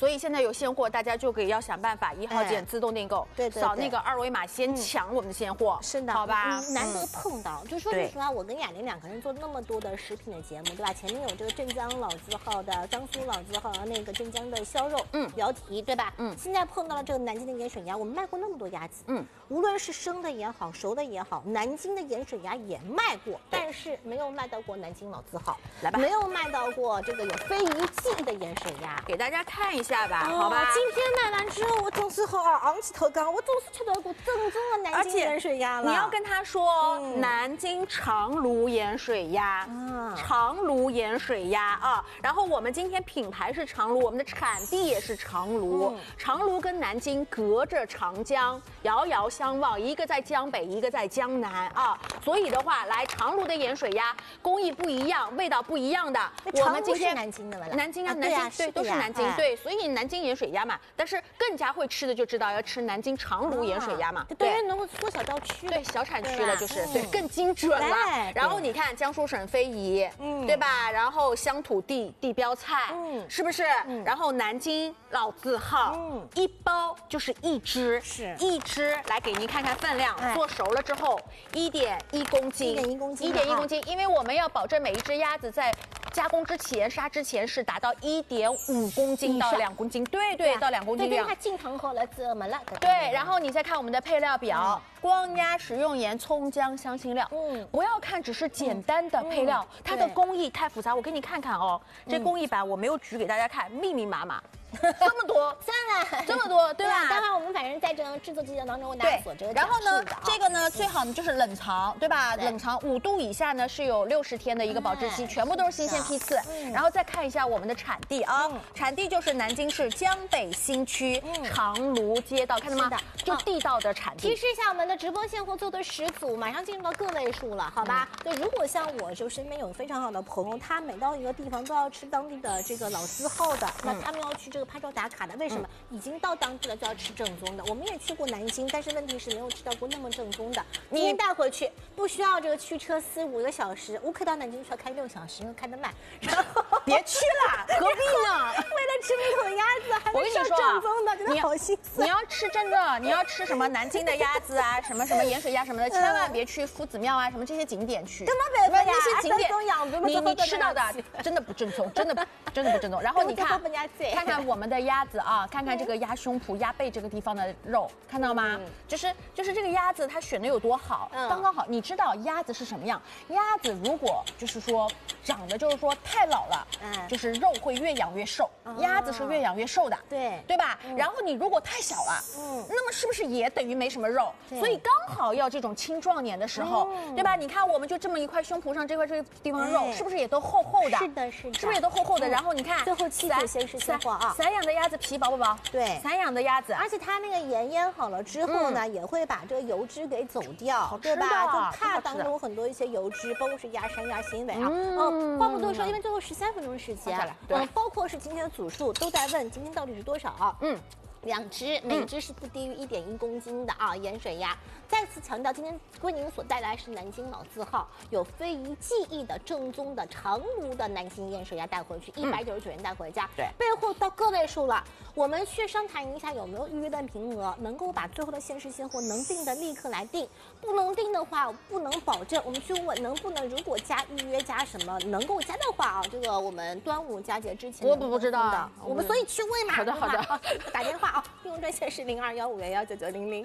所以现在有现货，大家就可以要想办法1号件自动订购， 对， 扫那个2维码先抢我们的现货。 是的， 好吧？ 难得碰到，就说实话，我跟雅玲2个人做那么多的食品的节目，对吧？前面有这个镇江老字号的、江苏老字号的那个镇江的销肉，标题，对吧？现在碰到了这个南京的盐水鸭，我们卖过那么多鸭子，无论是生的也好，熟的也好，南京的盐水鸭也卖过，但是没有卖到过南京老字号， 来吧， 没有卖到过这个有非遗记忆的盐水鸭， 给大家看一下吧，好吧？ 今天卖完之后，我总是好昂起头刚，我总是吃到过正宗的南京盐水鸭了。 你要跟他说南京长芦盐水鸭，长芦盐水鸭啊。然后我们今天品牌是长芦，我们的产地也是长芦。长芦跟南京隔着长江，遥遥相望，一个在江北，一个在江南啊。所以的话，来长芦的盐水鸭工艺不一样，味道不一样的。 我们今天是南京的吗？ 南京啊，南京对，都是南京对，所以南京盐水鸭嘛。但是更加会吃的就知道要吃南京长芦盐水鸭嘛， 对，能够缩小到区， 对，小产区了，就是对，更精准了。然后你看江苏省非遗，对吧？然后乡土地标菜，是不是？然后南京老字号，一包就是1只，是1只，来给您看看分量，做熟了之后1.1公斤 ，1.1公斤 ，1.1公斤，因为我们要保证每一只鸭子在加工之前、杀之前是达到1.5公斤到2公斤，对，到2公斤量。 它进糖后来怎么了？ 对，然后你再看我们的配料表，光鸭、食用盐、葱姜、香辛料，不要看只是简单的配料，它的工艺太复杂。我给你看看哦，这工艺版我没有举给大家看，密密麻麻。这么多， 算了， 这么多，对吧？ 待会儿我们反正在这个制作过程当中为大家所这个然后呢，这个呢最好呢就是冷藏，对吧？冷藏5度以下呢是有60天的一个保质期，全部都是新鲜批次。然后再看一下我们的产地啊，产地就是南京市江北新区长芦街道，看到吗？就地道的产地。 提示一下，我们的直播现货做的10组，马上进入到个位数了，好吧？对，如果像我就身边有非常好的朋友，他每到一个地方都要吃当地的这个老字号的，那他们要去这个拍照打卡的，为什么？已经到当地了就要吃正宗的。我们也去过南京，但是问题是没有吃到过那么正宗的。你带回去不需要这个驱车4、5个小时，我可以到南京需要开6小时，因为开得慢。然后别去了，何必呢？ 为了吃那口鸭子，还是要正宗的，真的好心酸。 你要吃真的，你要吃什么南京的鸭子啊，什么盐水鸭什么的，千万别去夫子庙啊，什么这些景点去。 根本没那些景点，你吃到的真的不正宗，真的不正宗。然后你看看我们的鸭子啊，看看这个鸭胸脯、鸭背这个地方的肉，看到吗？就是这个鸭子它选的有多好，刚刚好。你知道鸭子是什么样？鸭子如果就是说长得就是说太老了，就是肉会越养越瘦，鸭子是越养越瘦的，对吧？然后你如果太小了，那么是不是也等于没什么肉？所以刚好要这种青壮年的时候，对吧？你看我们就这么一块胸脯上这个地方肉，是不是也都厚厚的？ 是的，是不是也都厚厚的？然后你看最后7组先是现货啊， 散养的鸭子皮薄不薄？ 对， 散养的鸭子， 而且它那个盐腌好了之后呢，也会把这个油脂给走掉，对吧？就怕当中很多一些油脂，包括是鸭膻、鸭纤维啊。话不多说，因为最后13分钟时间，包括是今天的组数都在问今天到底是多少啊？2只，每只是不低于1.1公斤的啊，盐水鸭。再次强调，今天为您所带来是南京老字号，有非遗记忆的正宗的长芦的南京盐水鸭带回去，199元带回家。 对， 背后到个位数了，我们去商谈一下有没有预约的名额，能够把最后的限时现货能定的立刻来定，不能定的话不能保证。我们去问能不能，如果加预约加什么能够加的话啊，这个我们端午佳节之前我不知道的， 我们所以去问嘛。 好的， 打电话啊，订购专线是0215119900。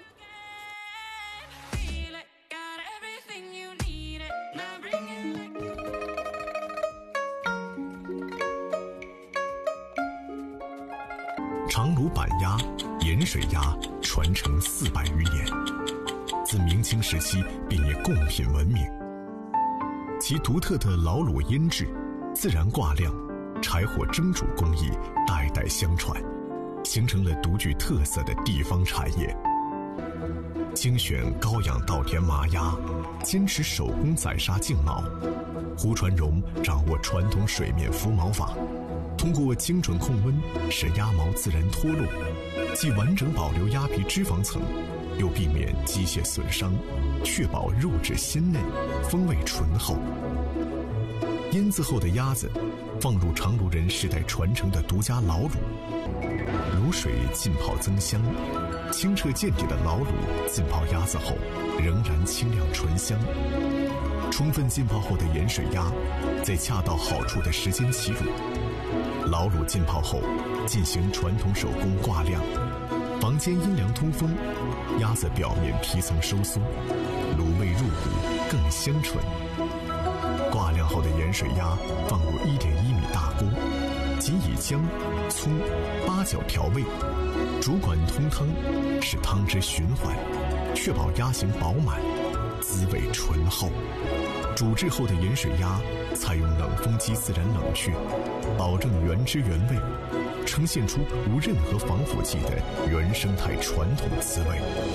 长芦板鸭、盐水鸭传承400余年，自明清时期便以贡品闻名。其独特的老卤腌制、自然挂晾、柴火蒸煮工艺代代相传，形成了独具特色的地方产业。精选高养稻田麻鸭，坚持手工宰杀净毛。胡传荣掌握传统水面浮毛法，通过精准控温，使鸭毛自然脱落，既完整保留鸭皮脂肪层，又避免机械损伤，确保肉质鲜嫩，风味醇厚。腌渍后的鸭子放入长芦人世代传承的独家老卤， 卤水浸泡增香，清澈见底的老卤浸泡鸭子后仍然清亮醇香。充分浸泡后的盐水鸭，在恰到好处的时间起卤。老卤浸泡后，进行传统手工挂晾，房间阴凉通风，鸭子表面皮层收缩，卤味入骨，更香醇。挂晾后的盐水鸭放入1.1米大锅，仅以姜、葱、八角调味，主管通汤，使汤汁循环，确保鸭形饱满，滋味醇厚。煮制后的盐水鸭采用冷风机自然冷却，保证原汁原味，呈现出无任何防腐剂的原生态传统滋味。